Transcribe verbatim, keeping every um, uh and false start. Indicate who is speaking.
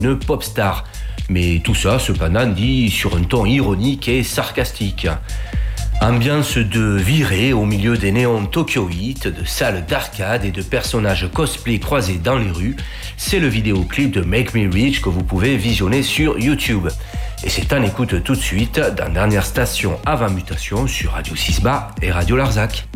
Speaker 1: une pop star. Mais tout ça, cependant, dit sur un ton ironique et sarcastique. Ambiance de virée au milieu des néons tokyoïtes, de salles d'arcade et de personnages cosplay croisés dans les rues, c'est le vidéoclip de Make Me Rich que vous pouvez visionner sur YouTube. Et c'est en écoute tout de suite dans Dernière Station avant Mutation sur Radio six Bar et Radio Larzac.